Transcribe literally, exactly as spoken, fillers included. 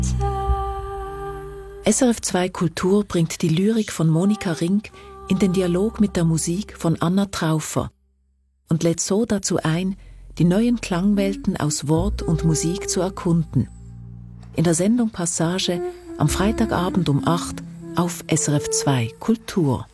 S R F zwei Kultur bringt die Lyrik von Monika Rink in den Dialog mit der Musik von Anna Traufer und lädt so dazu ein, die neuen Klangwelten aus Wort und Musik zu erkunden. In der Sendung Passage am Freitagabend um acht auf S R F zwei Kultur.